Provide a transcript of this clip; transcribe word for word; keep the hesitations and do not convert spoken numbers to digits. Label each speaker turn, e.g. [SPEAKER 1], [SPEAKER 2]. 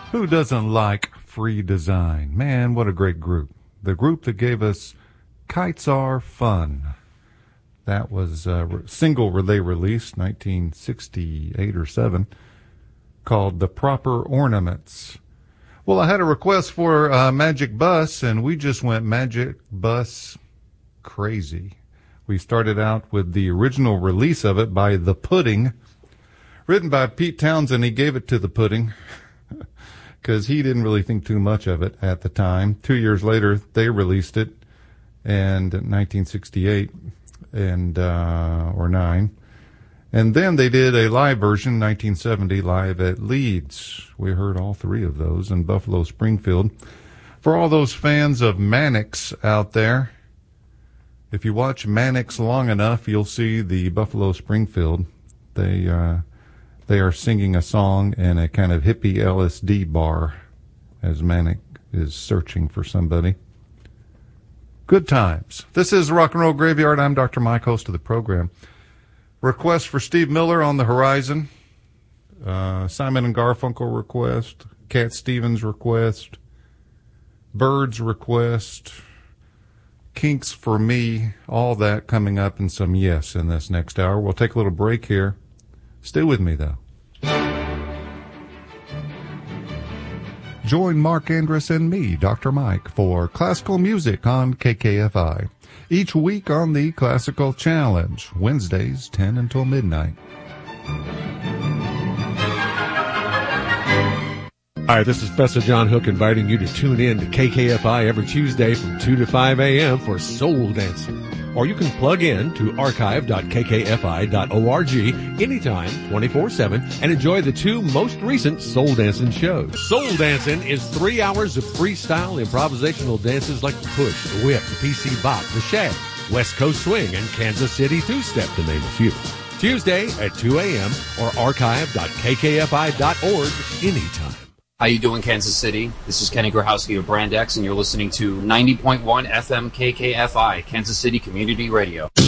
[SPEAKER 1] Who doesn't like Free Design? Man, what a great group. The group that gave us Kites Are Fun. That was a single they released, nineteen sixty-eight or seven, called The Proper Ornaments. Well, I had a request for uh, Magic Bus, and we just went Magic Bus crazy. We started out with the original release of it by The Pudding, written by Pete Townsend. He gave it to The Pudding because he didn't really think too much of it at the time. Two years later, they released it, and in nineteen sixty-eight, and uh, or nine. And then they did a live version, nineteen seventy, live at Leeds. We heard all three of those in Buffalo Springfield. For all those fans of Mannix out there, if you watch Mannix long enough, you'll see the Buffalo Springfield. They uh, they are singing a song in a kind of hippie L S D bar as Mannix is searching for somebody. Good times. This is Rock and Roll Graveyard. I'm Doctor Mike, host of the program. Request for Steve Miller on the horizon. Uh, Simon and Garfunkel request. Cat Stevens request. Birds request. Kinks for me. All that coming up, and some yes in this next hour. We'll take a little break here. Stay with me, though. Join Mark Andrus and me, Doctor Mike, for classical music on K K F I. Each week on the Classical Challenge, Wednesdays, ten until midnight.
[SPEAKER 2] Hi, this is Professor John Hook inviting you to tune in to K K F I every Tuesday from two to five a.m. for Soul Dancing. Or you can plug in to archive dot k k f i dot org anytime, twenty-four seven, and enjoy the two most recent Soul Dancing shows. Soul Dancing is three hours of freestyle improvisational dances like the push, the whip, the P C bop, the shag, West Coast swing, and Kansas City two-step, to name a few. Tuesday at two a.m. or archive dot k k f i dot org anytime.
[SPEAKER 3] How you doing, Kansas City? This is Kenny Grahowski of Brand X, and you're listening to ninety point one F M K K F I, Kansas City Community Radio.